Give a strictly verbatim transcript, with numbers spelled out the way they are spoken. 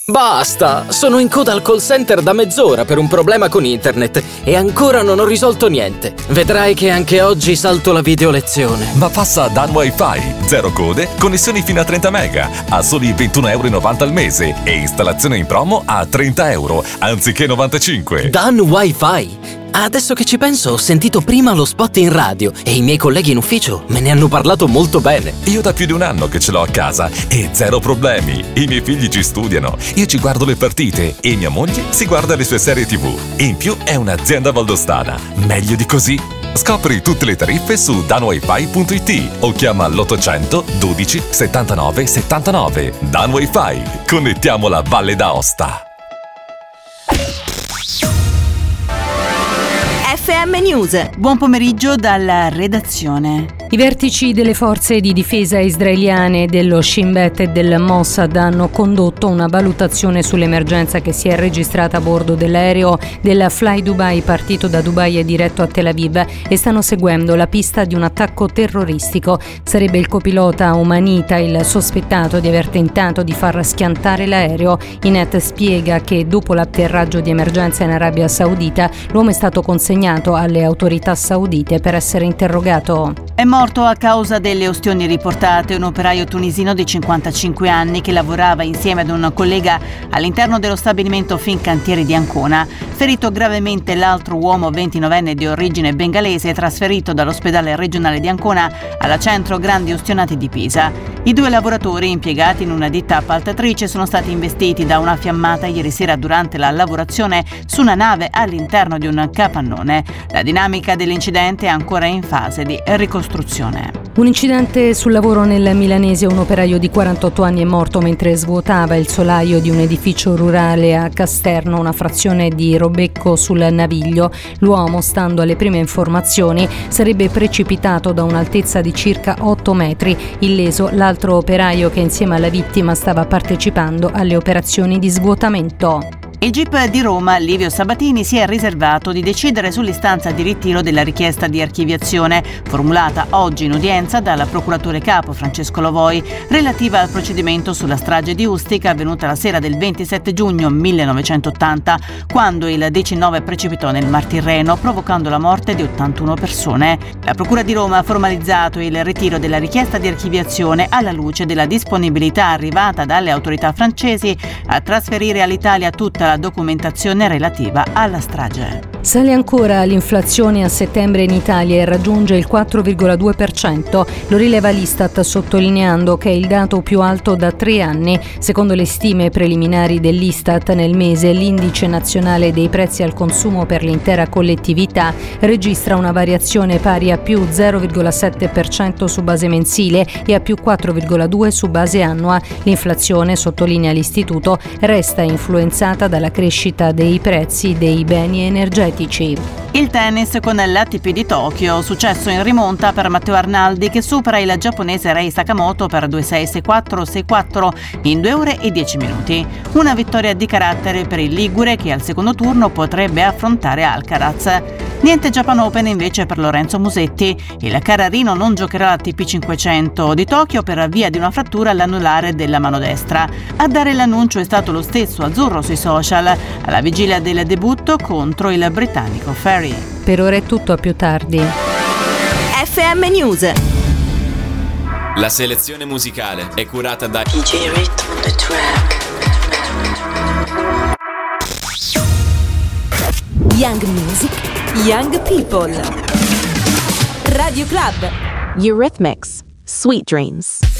Basta! Sono in coda al call center da mezz'ora per un problema con internet e ancora non ho risolto niente. Vedrai che anche oggi salto la video lezione. Ma passa a Dan Wi-Fi. Zero code, connessioni fino a trenta mega, a soli ventuno virgola novanta euro al mese e installazione in promo a trenta euro, anziché novantacinque. Dan Wi-Fi? Adesso che ci penso, ho sentito prima lo spot in radio e i miei colleghi in ufficio me ne hanno parlato molto bene. Io da più di un anno che ce l'ho a casa e zero problemi. I miei figli ci studiano, io ci guardo le partite e mia moglie si guarda le sue serie tivù. In più è un'azienda valdostana. Meglio di così? Scopri tutte le tariffe su dan wifi punto it o chiama l'ottocento dodici settantanove settantanove. Dan Wi-Fi. Connettiamo la Valle d'Aosta. F M News. Buon pomeriggio dalla redazione. I vertici delle forze di difesa israeliane, dello Shin Bet e del Mossad hanno condotto una valutazione sull'emergenza che si è registrata a bordo dell'aereo del Fly Dubai partito da Dubai e diretto a Tel Aviv e stanno seguendo la pista di un attacco terroristico. Sarebbe il copilota Omanita il sospettato di aver tentato di far schiantare l'aereo. Inet spiega che dopo l'atterraggio di emergenza in Arabia Saudita l'uomo è stato consegnato alle autorità saudite per essere interrogato. È morto a causa delle ustioni riportate un operaio tunisino di cinquantacinque anni che lavorava insieme ad un collega all'interno dello stabilimento Fincantieri di Ancona. Ferito gravemente l'altro uomo ventinovenne di origine bengalese trasferito dall'ospedale regionale di Ancona alla centro grandi ustionati di Pisa. I due lavoratori impiegati in una ditta appaltatrice sono stati investiti da una fiammata ieri sera durante la lavorazione su una nave all'interno di un capannone. La dinamica dell'incidente è ancora in fase di ricostruzione. Un incidente sul lavoro nel Milanese. Un operaio di quarantotto anni è morto mentre svuotava il solaio di un edificio rurale a Casterno, una frazione di Robecco sul Naviglio. L'uomo, stando alle prime informazioni, sarebbe precipitato da un'altezza di circa otto metri. Illeso l'altro operaio che insieme alla vittima stava partecipando alle operazioni di svuotamento. Il G I P di Roma, Livio Sabatini, si è riservato di decidere sull'istanza di ritiro della richiesta di archiviazione formulata oggi in udienza dal procuratore capo Francesco Lovoi relativa al procedimento sulla strage di Ustica avvenuta la sera del ventisette giugno millenovecentottanta, quando il diciannove precipitò nel Mar Tirreno provocando la morte di ottantuno persone. La Procura di Roma ha formalizzato il ritiro della richiesta di archiviazione alla luce della disponibilità arrivata dalle autorità francesi a trasferire all'Italia tutta la documentazione relativa alla strage. Sale ancora l'inflazione a settembre in Italia e raggiunge il quattro virgola due per cento. Lo rileva l'Istat sottolineando che è il dato più alto da tre anni. Secondo le stime preliminari dell'Istat, nel mese l'indice nazionale dei prezzi al consumo per l'intera collettività registra una variazione pari a più zero virgola sette per cento su base mensile e a più quattro virgola due per cento su base annua. L'inflazione, sottolinea l'istituto, resta influenzata dalla crescita dei prezzi dei beni energetici. Il tennis con l'A T P di Tokyo, successo in rimonta per Matteo Arnaldi che supera il giapponese Rei Sakamoto per due sei sei quattro sei quattro in due ore e dieci minuti. Una vittoria di carattere per il ligure che al secondo turno potrebbe affrontare Alcaraz. Niente Japan Open invece per Lorenzo Musetti. Il carrarino non giocherà l'A T P cinquecento di Tokyo per via di una frattura all'anulare della mano destra. A dare l'annuncio è stato lo stesso azzurro sui social alla vigilia del debutto contro il britannico Ferry. Per ora è tutto, a più tardi. F M News. La selezione musicale è curata da D J Rhythm on the track. Young Music, Young People. Radio Club. Eurythmics, Sweet Dreams.